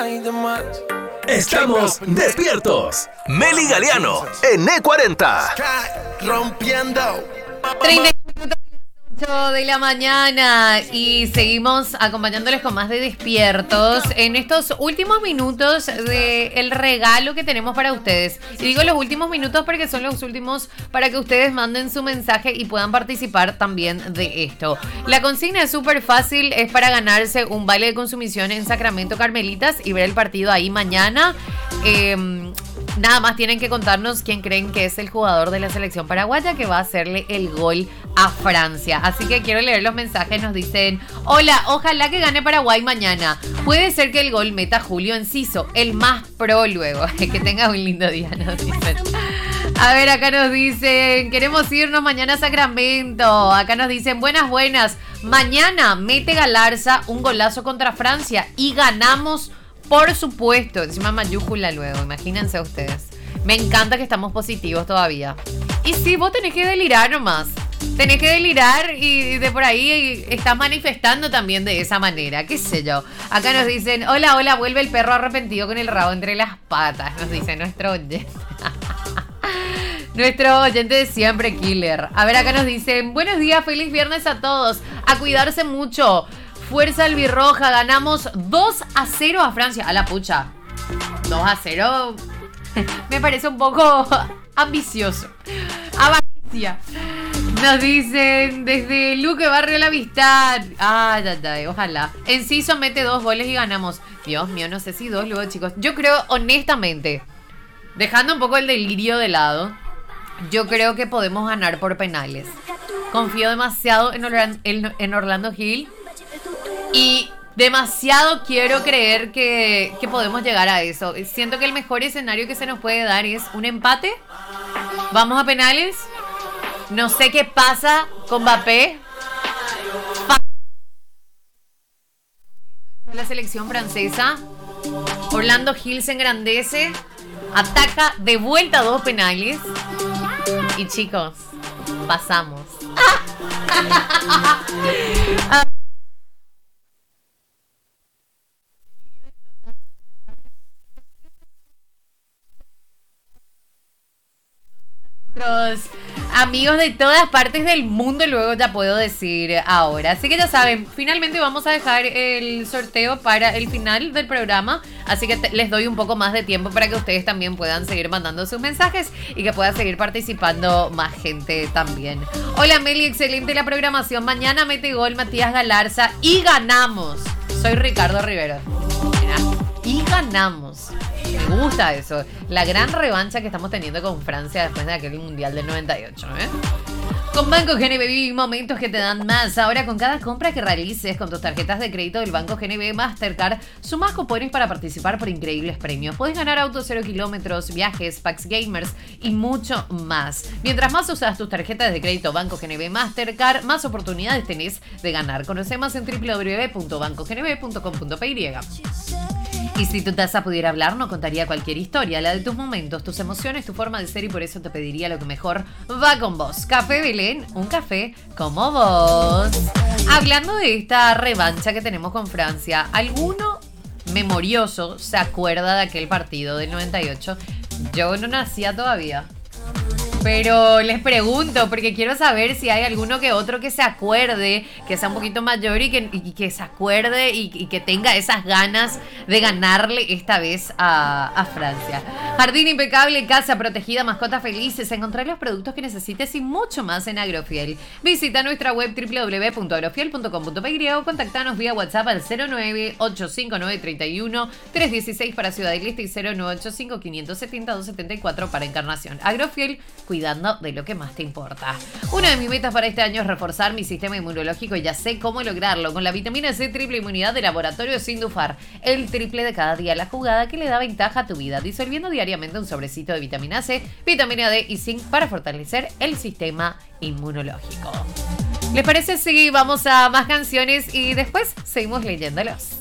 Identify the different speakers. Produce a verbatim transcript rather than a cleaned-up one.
Speaker 1: Estamos despiertos. Meli Galeano en E cuarenta.
Speaker 2: Rompiendo.
Speaker 3: treinta minutos de la mañana y seguimos acompañándoles con más de Despiertos en estos últimos minutos del regalo que tenemos para ustedes. Y digo los últimos minutos porque son los últimos para que ustedes manden su mensaje y puedan participar también de esto. La consigna es súper fácil, es para ganarse un vale de consumición en Sacramento Carmelitas y ver el partido ahí mañana. Eh, Nada más tienen que contarnos quién creen que es el jugador de la selección paraguaya que va a hacerle el gol a Francia. Así que quiero leer los mensajes. Nos dicen: hola, ojalá que gane Paraguay mañana. Puede ser que el gol meta Julio Enciso, el más pro luego. Que tengas un lindo día, nos dicen. A ver, acá nos dicen: queremos irnos mañana a Sacramento. Acá nos dicen: buenas, buenas. Mañana mete Galarza un golazo contra Francia y ganamos. Por supuesto, encima mayúscula luego, imagínense ustedes. Me encanta que estamos positivos todavía. Y sí, vos tenés que delirar nomás. Tenés que delirar y de por ahí estás manifestando también de esa manera, qué sé yo. Acá nos dicen: hola, hola, vuelve el perro arrepentido con el rabo entre las patas. Nos dice nuestro oyente. Nuestro oyente de siempre, Killer. A ver, acá nos dicen: buenos días, feliz viernes a todos. A cuidarse mucho. Fuerza albirroja, ganamos dos a cero a Francia. A la pucha. dos a cero me parece un poco ambicioso. Avaricia. Nos dicen desde Luque, Barrio La Amistad. Ay, ay, ay, ojalá. Enciso mete dos goles y ganamos. Dios mío, no sé si dos luego, chicos. Yo creo, honestamente, dejando un poco el delirio de lado, yo creo que podemos ganar por penales. Confío demasiado en Orlando, en Orlando Hill. Y demasiado quiero creer que, que podemos llegar a eso. Siento que el mejor escenario que se nos puede dar es un empate. Vamos a penales. No sé qué pasa con Mbappé. La selección francesa. Orlando Hill se engrandece. Ataca de vuelta a dos penales. Y chicos, pasamos. Nuestros amigos de todas partes del mundo, luego ya puedo decir ahora. Así que ya saben, finalmente vamos a dejar el sorteo para el final del programa. Así que te, les doy un poco más de tiempo para que ustedes también puedan seguir mandando sus mensajes y que pueda seguir participando más gente también. Hola Meli, excelente la programación. Mañana mete gol Matías Galarza y ganamos. Soy Ricardo Rivero. Y ganamos. Me gusta eso. La gran revancha que estamos teniendo con Francia después de aquel Mundial del noventa y ocho, ¿eh? Con Banco G N B viví momentos que te dan más. Ahora con cada compra que realices con tus tarjetas de crédito del Banco G N B Mastercard, sumás cupones para participar por increíbles premios. Puedes ganar autos cero kilómetros, viajes, packs gamers y mucho más. Mientras más usas tus tarjetas de crédito Banco G N B Mastercard, más oportunidades tenés de ganar. Conoce más en doble u doble u doble u punto banco g n b punto com punto p y. Y si tu taza pudiera hablar, no contaría cualquier historia, la de tus momentos, tus emociones, tu forma de ser, y por eso te pediría lo que mejor va con vos. Café Belén, un café como vos. Hablando de esta revancha que tenemos con Francia, ¿alguno memorioso se acuerda de aquel partido del noventa y ocho? Yo no nacía todavía. Pero les pregunto, porque quiero saber si hay alguno que otro que se acuerde, que sea un poquito mayor y que, y que se acuerde y, y que tenga esas ganas de ganarle esta vez a, a Francia. Jardín impecable, casa protegida, mascotas felices, encontrar los productos que necesites y mucho más en Agrofiel. Visita nuestra web doble u doble u doble u punto agrofiel punto com punto p y o contactanos vía WhatsApp al cero nueve ocho cinco nueve tres uno tres uno seis para Ciudad del Este y cero nueve ocho cinco cinco siete cero dos siete cuatro para Encarnación. Agrofiel, cuidando de lo que más te importa. Una de mis metas para este año es reforzar mi sistema inmunológico y ya sé cómo lograrlo con la vitamina C triple inmunidad de Laboratorio Sindufar. El triple de cada día, la jugada que le da ventaja a tu vida, disolviendo diariamente un sobrecito de vitamina C, vitamina D y zinc para fortalecer el sistema inmunológico. ¿Les parece si vamos a más canciones y después seguimos leyéndolos?